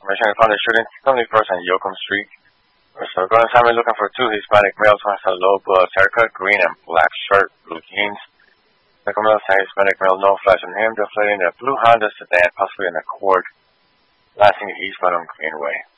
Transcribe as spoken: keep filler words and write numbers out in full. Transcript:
Information we found a shooting seventy-first and Yocum Street. So going to time looking for two Hispanic males. One has a low blood haircut, green and black shirt, blue jeans. Second male has a Hispanic male, no flash on him. Deflating a blue Honda sedan, possibly an Accord. Last thing eastbound on Greenway.